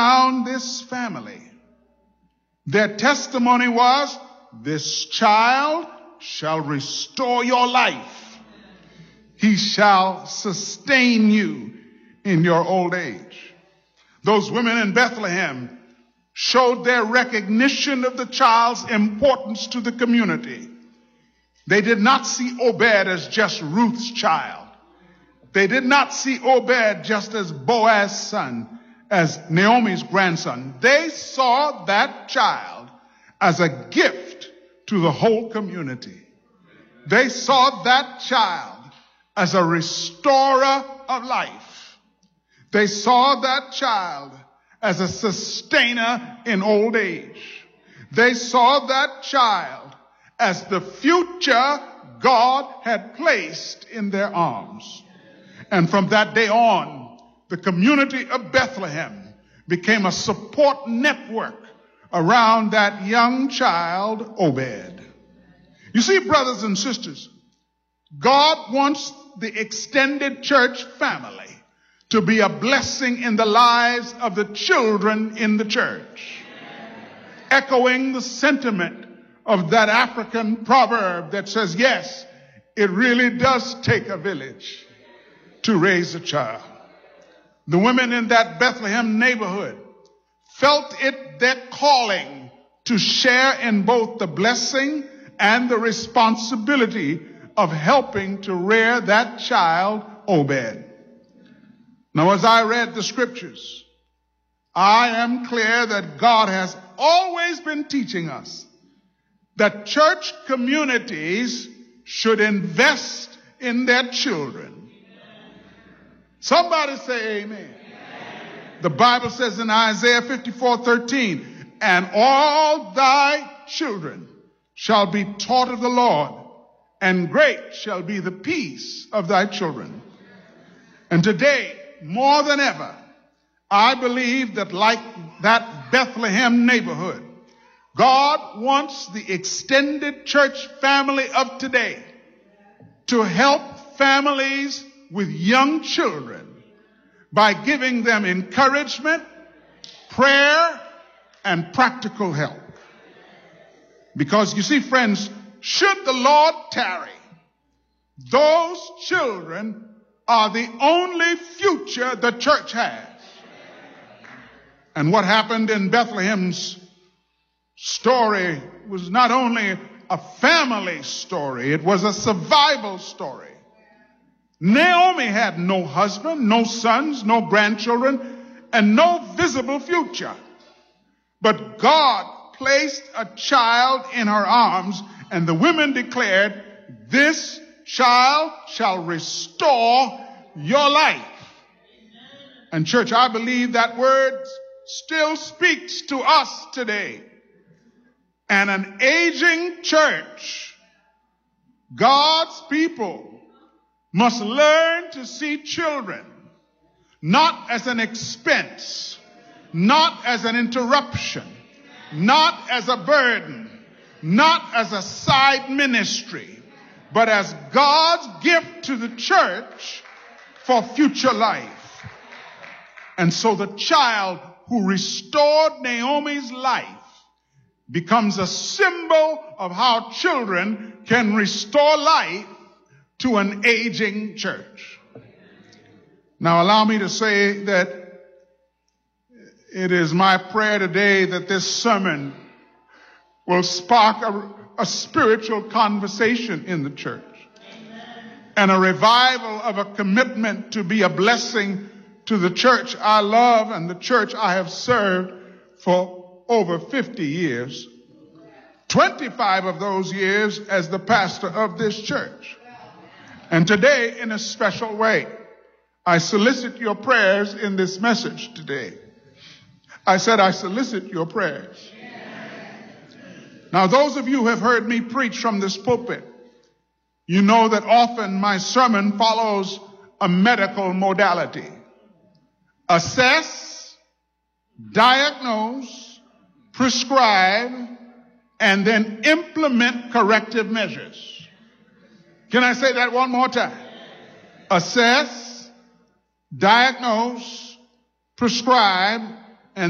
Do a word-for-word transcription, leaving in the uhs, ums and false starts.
around this family. Their testimony was, this child shall restore your life. He shall sustain you in your old age. Those women in Bethlehem showed their recognition of the child's importance to the community. They did not see Obed as just Ruth's child. They did not see Obed just as Boaz's son, as Naomi's grandson. They saw that child as a gift to the whole community. They saw that child as a restorer of life. They saw that child as a sustainer in old age. They saw that child as the future God had placed in their arms. And from that day on, the community of Bethlehem became a support network around that young child, Obed. You see, brothers and sisters, God wants the extended church family to be a blessing in the lives of the children in the church. Echoing the sentiment of that African proverb that says, yes, it really does take a village to raise a child. The women in that Bethlehem neighborhood felt it their calling to share in both the blessing and the responsibility of helping to rear that child, Obed. Now, as I read the scriptures, I am clear that God has always been teaching us that church communities should invest in their children. Somebody say amen. Amen. The Bible says in Isaiah fifty-four thirteen, and all thy children shall be taught of the Lord, and great shall be the peace of thy children. And today, more than ever, I believe that like that Bethlehem neighborhood, God wants the extended church family of today to help families with young children by giving them encouragement, prayer, and practical help. Because you see, friends, should the Lord tarry, those children are the only future the church has. And what happened in Bethlehem's story was not only a family story, it was a survival story. Naomi had no husband, no sons, no grandchildren, and no visible future. But God placed a child in her arms, and the women declared, this child shall restore your life. And church, I believe that word still speaks to us today. And an aging church, God's people, must learn to see children not as an expense, not as an interruption, not as a burden, not as a side ministry, but as God's gift to the church for future life. And so the child who restored Naomi's life becomes a symbol of how children can restore life to an aging church. Now, allow me to say that it is my prayer today that this sermon will spark a, a spiritual conversation in the church. Amen. And a revival of a commitment to be a blessing to the church I love and the church I have served for over fifty years, twenty-five of those years as the pastor of this church. And today, in a special way, I solicit your prayers in this message today. I said I solicit your prayers. Now, those of you who have heard me preach from this pulpit, you know that often my sermon follows a medical modality. Assess, diagnose, prescribe, and then implement corrective measures. Can I say that one more time? Assess, diagnose, prescribe,